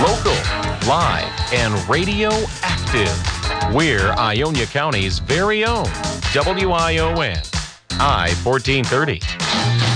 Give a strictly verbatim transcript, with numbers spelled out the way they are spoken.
Local, live, and radio active. We're Ionia County's very own W I O N, I fourteen thirty.